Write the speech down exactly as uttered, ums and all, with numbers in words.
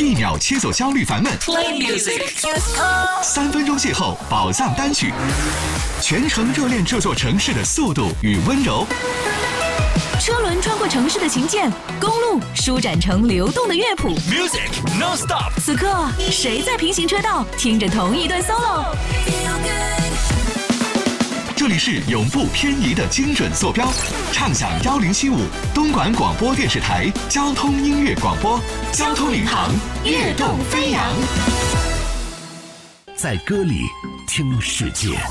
一秒切走焦虑烦闷。 Play music， 三分钟邂逅宝藏单曲，全程热恋这座城市的速度与温柔。 车轮穿过城市的琴键，公路舒展成流动的乐谱。 Music non-stop。 此刻，谁在平行车道听着同一段 solo？ 这里是永不偏移的精准坐标，畅享幺零七五东莞广播电视台交通音乐广播，交通领航，跃动飞扬。 在歌里听世界。